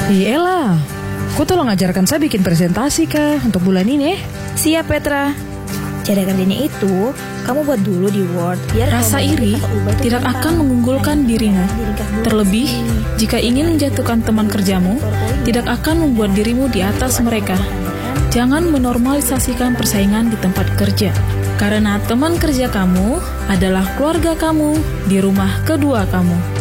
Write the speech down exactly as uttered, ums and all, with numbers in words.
Iyalah, kau tolong ajarkan saya bikin presentasi kah untuk bulan ini. Siap Petra. Cara kerjanya itu, kamu buat dulu di Word. Biar Rasa iri tidak akan mengunggulkan dirimu. Terlebih, jika ingin menjatuhkan teman kerjamu, tidak akan membuat dirimu di atas mereka. Jangan menormalisasikan persaingan di tempat kerja. Karena teman kerja kamu adalah keluarga kamu di rumah kedua kamu.